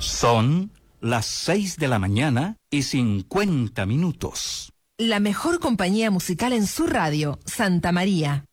Son las 6:50 AM. La mejor compañía musical en su radio, Santa María.